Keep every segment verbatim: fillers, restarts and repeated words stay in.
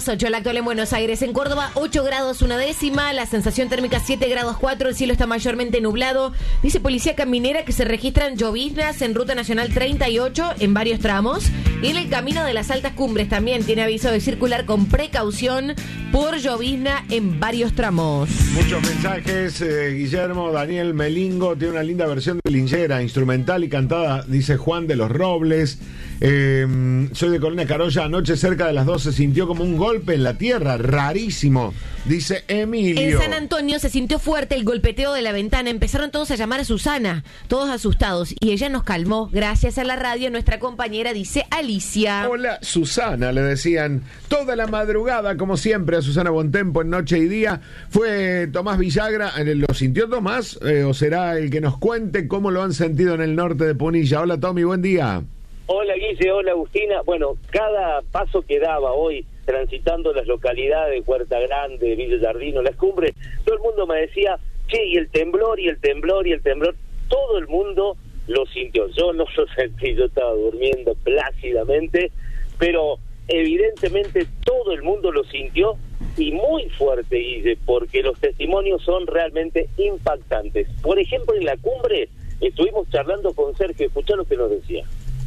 grados ocho, la actual en Buenos Aires. En Córdoba, ocho grados una décima. La sensación térmica siete grados cuatro. El cielo está mayormente nublado. Dice Policía Caminera que se registran lloviznas en Ruta Nacional treinta y ocho en varios tramos. Y en el camino de las altas cumbres también tiene aviso de circular con precaución por llovizna en varios tramos. Muchos mensajes. eh, Guillermo, Daniel Melingo tiene una linda versión de Lingera, instrumental y cantada, dice Juan de los Robles. Eh, soy de Colina Carolla. Anoche cerca de las dos se sintió como un golpe en la tierra, rarísimo, dice Emilio. En San Antonio se sintió fuerte el golpeteo de la ventana. Empezaron todos a llamar a Susana, todos asustados, y ella nos calmó. Gracias a la radio, nuestra compañera, dice Alicia. Hola, Susana, le decían toda la madrugada, como siempre, a Susana Bontempo en Noche y Día. Fue Tomás Villagra. ¿Lo sintió Tomás? Eh, ¿O será el que nos cuente cómo lo han sentido en el norte de Punilla? Hola, Tommy, buen día. Hola, Guille, hola, Agustina. Bueno, cada paso que daba hoy, transitando las localidades de Huerta Grande, Villa Jardino, Las Cumbres, todo el mundo me decía, che, y el temblor, y el temblor, y el temblor. Todo el mundo lo sintió. Yo no lo sentí, yo estaba durmiendo plácidamente, pero evidentemente todo el mundo lo sintió, y muy fuerte, Guille, porque los testimonios son realmente impactantes. Por ejemplo, en la cumbre estuvimos charlando con Sergio, escuchá lo que nos decía.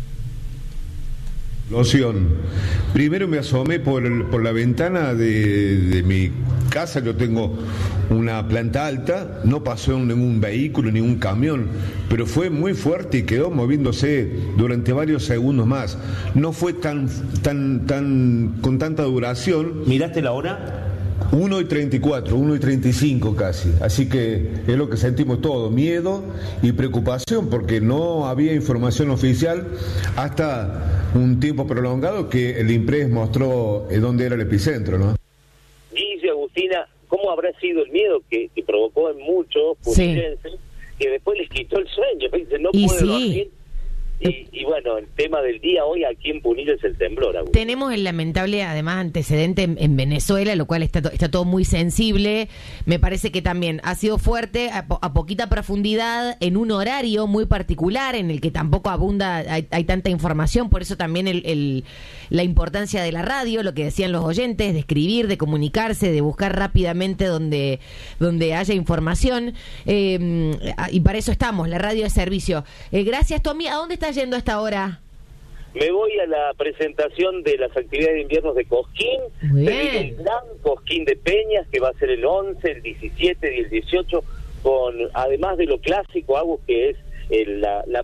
Loción. Primero me asomé por, el, por la ventana de, de mi casa. Yo tengo una planta alta, no pasó ningún vehículo, ningún camión, pero fue muy fuerte y quedó moviéndose durante varios segundos más. No fue tan, tan, tan, con tanta duración. ¿Miraste la hora? uno y treinta y cuatro, uno y treinta y cinco casi. Así que es lo que sentimos todos, miedo y preocupación, porque no había información oficial hasta un tiempo prolongado que el INPRES mostró dónde era el epicentro, ¿no? Dice Agustina, ¿cómo habrá sido el miedo que, que provocó en muchos punillenses, sí, que después les quitó el sueño? Dice, no puedo sí. dormir. Y, y bueno, el tema del día hoy aquí en Punilla es el temblor. Agustín. Tenemos el lamentable, además, antecedente en, en Venezuela, lo cual está, to- está todo muy sensible. Me parece que también ha sido fuerte, a, po- a poquita profundidad, en un horario muy particular, en el que tampoco abunda, hay, hay tanta información, por eso también el, el, la importancia de la radio, lo que decían los oyentes, de escribir, de comunicarse, de buscar rápidamente donde, donde haya información. Eh, y para eso estamos, la radio de servicio. Eh, gracias, Tommy. ¿A dónde estás yendo a esta hora? Me voy a la presentación de las actividades de invierno de Cosquín, del gran Cosquín de Peñas, que va a ser el once, el diecisiete y el dieciocho, con, además de lo clásico, Agus, que es el, la, la